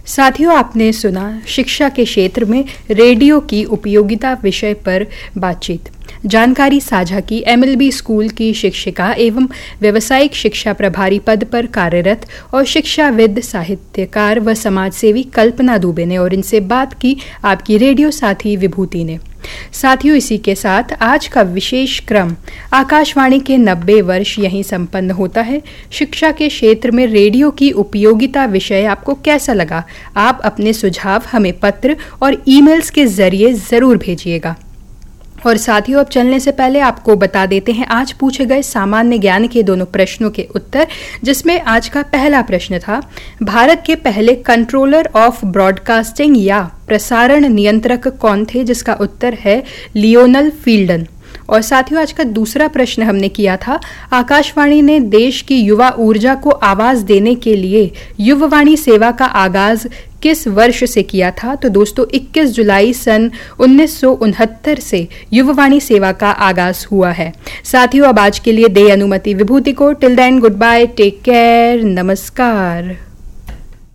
साथियों, आपने सुना शिक्षा के क्षेत्र में रेडियो की उपयोगिता विषय पर बातचीत। जानकारी साझा की एमएलबी स्कूल की शिक्षिका एवं व्यावसायिक शिक्षा प्रभारी पद पर कार्यरत और शिक्षाविद, साहित्यकार व समाजसेवी कल्पना दुबे ने, और इनसे बात की आपकी रेडियो साथी विभूति ने। साथियों, इसी के साथ आज का विशेष क्रम आकाशवाणी के 90 वर्ष यहीं संपन्न होता है। शिक्षा के क्षेत्र में रेडियो की उपयोगिता विषय आपको कैसा लगा? आप अपने सुझाव हमें पत्र और ईमेल्स के जरिए ज़रूर भेजिएगा। और साथियों, अब चलने से पहले आपको बता देते हैं आज पूछे गए सामान्य ज्ञान के दोनों प्रश्नों के उत्तर, जिसमें आज का पहला प्रश्न था, भारत के पहले कंट्रोलर ऑफ ब्रॉडकास्टिंग या प्रसारण नियंत्रक कौन थे? जिसका उत्तर है लियोनल फील्डन। और साथियों, आज का दूसरा प्रश्न हमने किया था, आकाशवाणी ने देश की युवा ऊर्जा को आवाज देने के लिए युववाणी सेवा का आगाज किस वर्ष से किया था? तो दोस्तों, 21 जुलाई सन 1969 से युववाणी सेवा का आगाज हुआ है। साथियों, अब आज के लिए दे अनुमति विभूति को। Till then, good bye, take care, नमस्कार।